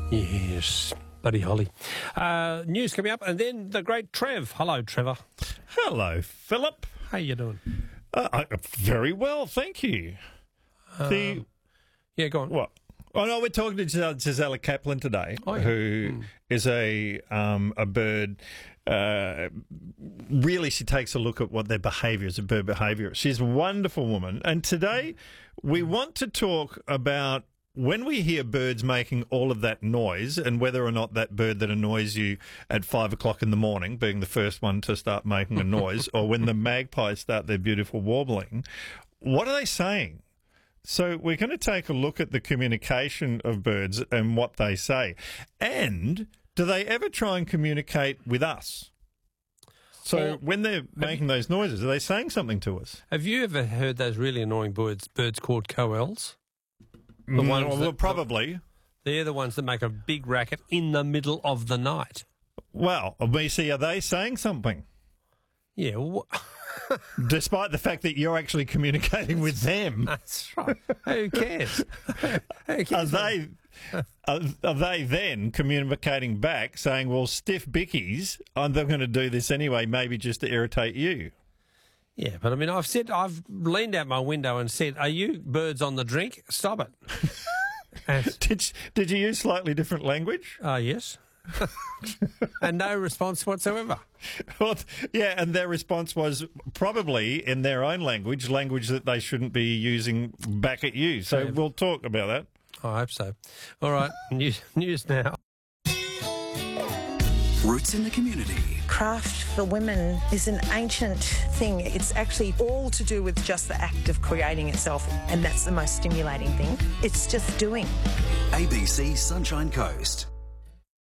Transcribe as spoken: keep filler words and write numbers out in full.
Yes, Buddy Holly. Uh, news coming up, and then the great Trev. Hello, Trevor. Hello, Philip. How you doing? Uh, I, very well, thank you. Um, the yeah, go on. What? Oh no, we're talking to Gis- Gisela Kaplan today, Oh, yeah. who Mm. is a um, a bird. Uh, really, she takes a look at what their behaviour is, a bird behaviour. She's a wonderful woman, and today we want to talk about when we hear birds making all of that noise and whether or not that bird that annoys you at five o'clock in the morning, being the first one to start making a noise, or when the magpies start their beautiful warbling, what are they saying? So we're going to take a look at the communication of birds and what they say. And do they ever try and communicate with us? So Or- when they're making those noises, are they saying something to us? Have you ever heard those really annoying birds, birds called coels? The Mm, ones well, that- probably. They're the ones that make a big racket in the middle of the night. Well, we see, are they saying something? Yeah, wh- Despite the fact that you're actually communicating with them, that's right. Who cares? Who are cares? they are, are they then communicating back saying, well, stiff bickies, I'm not going to do this anyway, maybe just to irritate you? Yeah, but I mean, I've said, I've leaned out my window and said, "Are you birds on the drink? Stop it." And, Did, did you use slightly different language? uh, yes. And no response whatsoever. Well, yeah, and their response was probably in their own language, language that they shouldn't be using back at you. So Yeah. we'll talk about that. I hope so. All right, news, news now. Roots in the community. Craft for women is an ancient thing. It's actually all to do with just the act of creating itself, and that's the most stimulating thing. It's just doing. A B C Sunshine Coast.